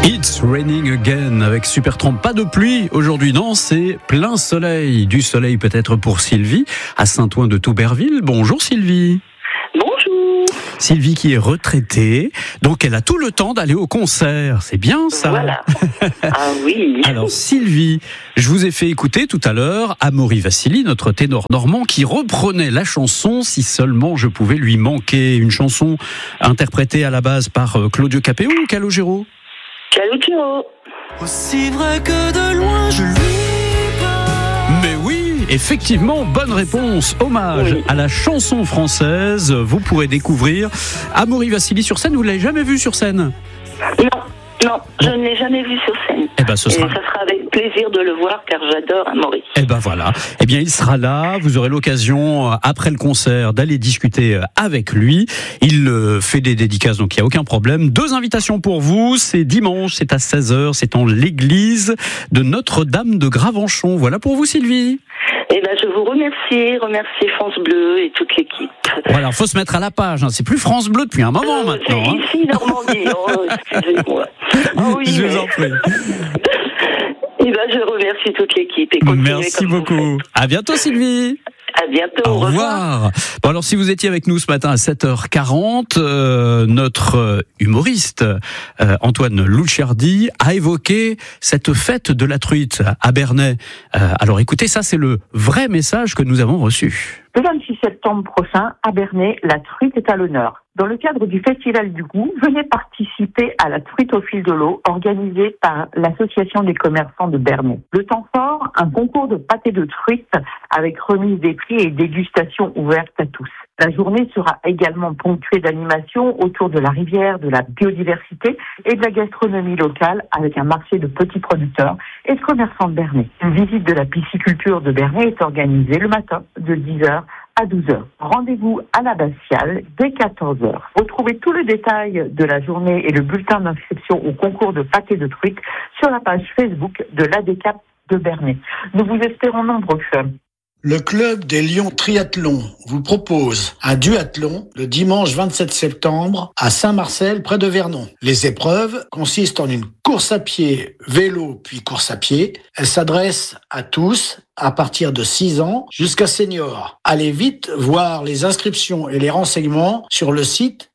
It's raining again avec Supertramp. Pas de pluie aujourd'hui, non, c'est plein soleil. Du soleil peut-être pour Sylvie à Saint-Ouen de Touberville. Bonjour Sylvie. Bonjour. Sylvie qui est retraitée, donc elle a tout le temps d'aller au concert. C'est bien ça. Voilà. Ah oui. Alors Sylvie, je vous ai fait écouter tout à l'heure Amaury Vassili, notre ténor normand, qui reprenait la chanson Si seulement je pouvais lui manquer. Une chanson interprétée à la base par Claudio Capéo ou Calogero. Calogero. Aussi vrai que de loin je lui parle. Mais oui, effectivement, bonne réponse. Hommage à la chanson française. Vous pourrez découvrir Amaury Vassili sur scène. Vous ne l'avez jamais vu sur scène ? Non, je ne l'ai jamais vu sur scène. Ça sera avec plaisir de le voir car j'adore Amaury. Voilà. Il sera là. Vous aurez l'occasion, après le concert, d'aller discuter avec lui. Il fait des dédicaces, donc il n'y a aucun problème. 2 invitations pour vous. C'est dimanche, c'est à 16h. C'est en l'église de Notre-Dame de Gravenchon. Voilà pour vous, Sylvie. Je vous remercie France Bleu et toute l'équipe. Voilà, faut se mettre à la page. Hein. C'est plus France Bleu depuis un moment maintenant. C'est ici Normandie. Excusez-moi. Oh, oui, je vous en prie. Je remercie toute l'équipe. Merci beaucoup. À bientôt, Sylvie. À bientôt. Au revoir. Bon, alors, si vous étiez avec nous ce matin à 7h40, notre humoriste, Antoine Louchardi, a évoqué cette fête de la truite à Bernay. Alors, écoutez, ça, c'est le vrai message que nous avons reçu. Le 26 septembre prochain, à Bernay, la truite est à l'honneur. Dans le cadre du Festival du Goût, venez participer à la truite au fil de l'eau, organisée par l'Association des commerçants de Bernay. Le temps fort, un concours de pâté de truite avec remise des prix et dégustation ouverte à tous. La journée sera également ponctuée d'animations autour de la rivière, de la biodiversité et de la gastronomie locale avec un marché de petits producteurs et de commerçants de Bernay. Une visite de la pisciculture de Bernay est organisée le matin de 10h à 12h. Rendez-vous à l'Abbatiale dès 14h. Retrouvez tout le détail de la journée et le bulletin d'inscription au concours de pâté de truite sur la page Facebook de l'ADCAP de Bernay. Nous vous espérons nombreux. Le club des Lions Triathlon vous propose un duathlon le dimanche 27 septembre à Saint-Marcel, près de Vernon. Les épreuves consistent en une course à pied, vélo puis course à pied. Elle s'adresse à tous à partir de 6 ans jusqu'à seniors. Allez vite voir les inscriptions et les renseignements sur le site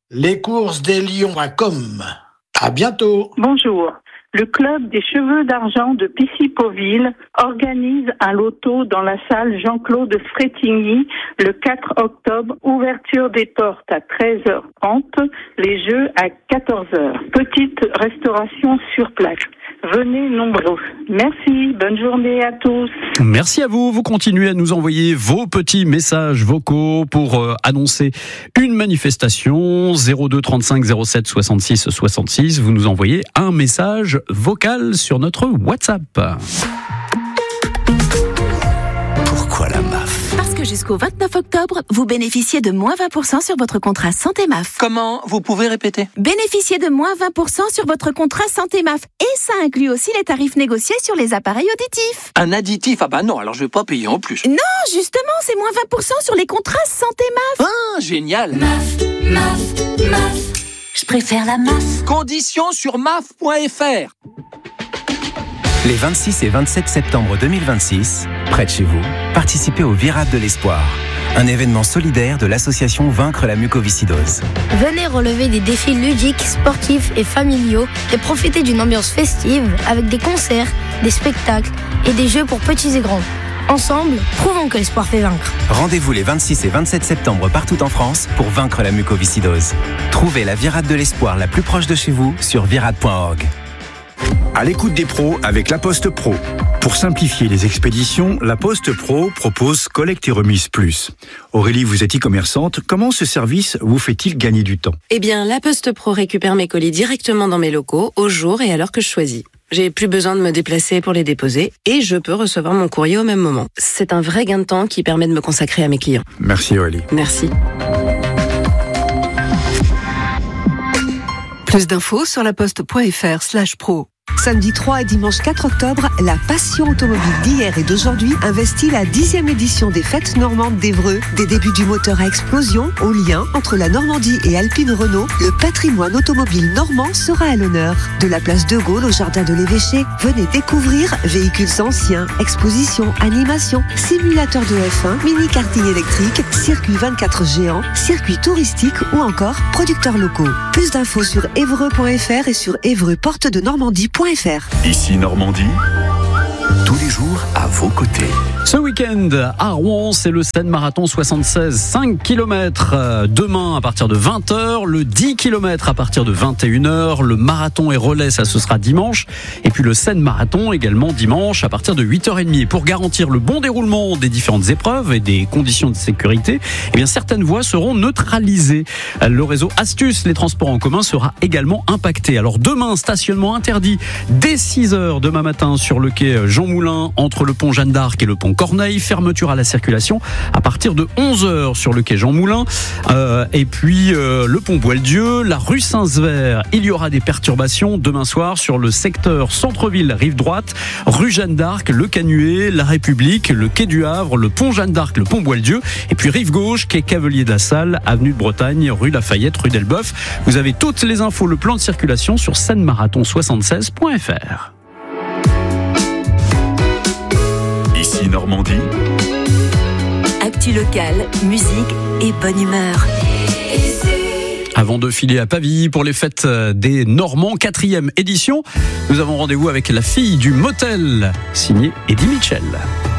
lescoursesdeslions.com. À bientôt. Bonjour. Le club des cheveux d'argent de Pissy-Pauville organise un loto dans la salle Jean-Claude Frétigny le 4 octobre. Ouverture des portes à 13h30, les jeux à 14h. Petite restauration sur place. Venez nombreux. Merci, bonne journée à tous. Merci à vous. Vous continuez à nous envoyer vos petits messages vocaux pour annoncer une manifestation. 02 35 07 66 66. Vous nous envoyez un message vocal sur notre WhatsApp. Pourquoi la MAF ? Parce que jusqu'au 29 octobre, vous bénéficiez de moins 20% sur votre contrat Santé MAF. Comment ? Vous pouvez répéter ? Bénéficiez de moins 20% sur votre contrat Santé MAF. Et ça inclut aussi les tarifs négociés sur les appareils auditifs. Un additif ? Ah bah non, alors je vais pas payer en plus. Non, justement, c'est moins 20% sur les contrats Santé MAF. Ah, génial ! MAF. Je préfère la MAF. Conditions sur maf.fr. Les 26 et 27 septembre 2026, près de chez vous, participez au Virade de l'Espoir, un événement solidaire de l'association Vaincre la mucoviscidose. Venez relever des défis ludiques, sportifs et familiaux et profiter d'une ambiance festive avec des concerts, des spectacles et des jeux pour petits et grands. Ensemble, prouvons que l'espoir fait vaincre. Rendez-vous les 26 et 27 septembre partout en France pour vaincre la mucoviscidose. Trouvez la Virade de l'Espoir la plus proche de chez vous sur virade.org. À l'écoute des pros avec La Poste Pro. Pour simplifier les expéditions, La Poste Pro propose Collecte et Remise Plus. Aurélie, vous êtes e-commerçante. Comment ce service vous fait-il gagner du temps ? Eh bien, La Poste Pro récupère mes colis directement dans mes locaux, au jour et à l'heure que je choisis. J'ai plus besoin de me déplacer pour les déposer et je peux recevoir mon courrier au même moment. C'est un vrai gain de temps qui permet de me consacrer à mes clients. Merci Aurélie. Merci. Plus d'infos sur laposte.fr/pro. Samedi 3 et dimanche 4 octobre, la passion automobile d'hier et d'aujourd'hui investit la 10e édition des Fêtes normandes d'Évreux. Des débuts du moteur à explosion au lien entre la Normandie et Alpine Renault, le patrimoine automobile normand sera à l'honneur. De la place de Gaulle au jardin de l'Évêché, venez découvrir véhicules anciens, expositions, animations, simulateurs de F1, mini-karting électrique, circuit 24 géants, circuits touristiques ou encore producteurs locaux. Plus d'infos sur évreux.fr et sur évreuxportesdenormandie.fr. Ici Normandie, tous les jours à vos côtés. Ce week-end à Rouen, c'est le Seine Marathon 76, 5 km. Demain à partir de 20h, le 10 km à partir de 21h, le marathon et relais, ça ce sera dimanche. Et puis le Seine Marathon également dimanche à partir de 8h30. Et pour garantir le bon déroulement des différentes épreuves et des conditions de sécurité, eh bien certaines voies seront neutralisées. Le réseau Astuce, les transports en commun, sera également impacté. Alors demain, stationnement interdit dès 6h demain matin sur le quai Jean Moulin entre le pont Jeanne d'Arc et le pont Corneille, fermeture à la circulation à partir de 11h sur le quai Jean Moulin, et puis le pont Boieldieu, la rue Saint-Sever, il y aura des perturbations demain soir sur le secteur centre-ville, rive droite, rue Jeanne d'Arc, le Canuet, la République, le quai du Havre, le pont Jeanne d'Arc, le pont Boieldieu, et puis rive gauche, quai Cavelier de la Salle, avenue de Bretagne, rue Lafayette, rue d'Elbeuf. Vous avez toutes les infos, le plan de circulation sur seinemarathon76.fr. Ici Normandie. Actu locale, musique et bonne humeur. Avant de filer à Pavilly pour les fêtes des Normands, 4e édition, nous avons rendez-vous avec la fille du motel, signée Eddie Mitchell.